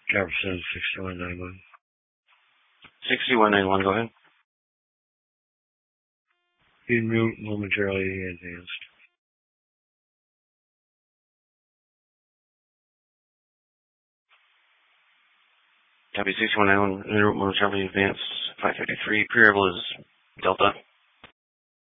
Jefferson 6191. 6191, go ahead. En route, momentarily advanced. Copy 6191, en route, momentarily advanced. 553, pre-arrival is Delta.